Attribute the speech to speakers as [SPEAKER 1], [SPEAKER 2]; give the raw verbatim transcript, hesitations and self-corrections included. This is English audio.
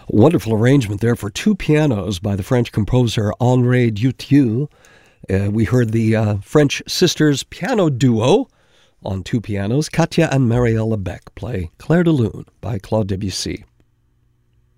[SPEAKER 1] Wonderful arrangement there for two pianos by the French composer Henri Dutilleux. Uh, we heard the uh, French sisters piano duo on two pianos. Katia and Marielle Lebec play Clair de Lune by Claude Debussy.